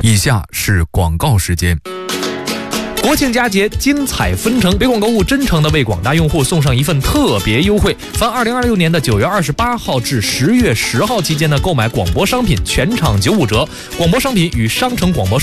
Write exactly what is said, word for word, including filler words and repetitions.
以下是广告时间。国庆佳节精彩纷呈，北广购物真诚地为广大用户送上一份特别优惠，凡二零二六年的九月二十八号至十月十号期间的购买广播商品全场九五折，广播商品与商城广播